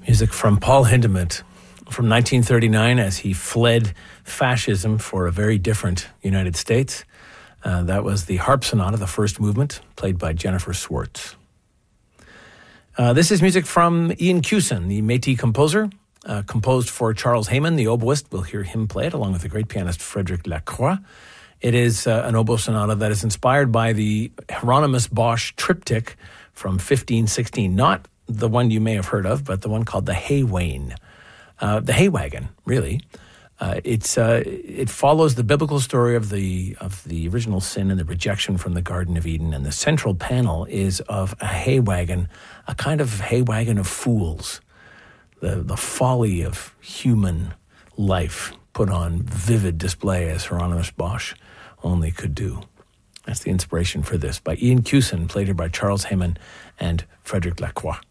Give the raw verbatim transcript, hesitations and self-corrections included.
Music from Paul Hindemith from nineteen thirty-nine as he fled fascism for a very different United States. Uh, that was the Harp Sonata, the first movement, played by Jennifer Swartz. Uh, this is music from Ian Cusin, the Métis composer, uh, composed for Charles Hayman, the oboist. We'll hear him play it along with the great pianist Frédéric Lacroix. It is uh, an oboe sonata that is inspired by the Hieronymus Bosch triptych from fifteen sixteen, not the one you may have heard of, but the one called the Hay Wain. Uh, the Hay Wagon, really. Uh, it's uh, it follows the biblical story of the of the original sin and the rejection from the Garden of Eden, and the central panel is of a hay wagon, a kind of hay wagon of fools, the the folly of human life put on vivid display as Hieronymus Bosch only could do. That's the inspiration for this by Ian Cusin, played here by Charles Hayman and Frédéric Lacroix.